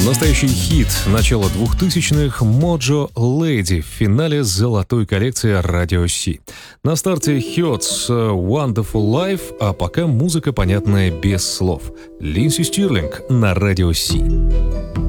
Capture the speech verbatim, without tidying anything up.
Настоящий хит начала двухтысячных «Mojo Lady» в финале золотой коллекции Radio C. На старте Hurts «Wonderful Life», а пока музыка, понятная без слов. Линдси Стирлинг на Radio C.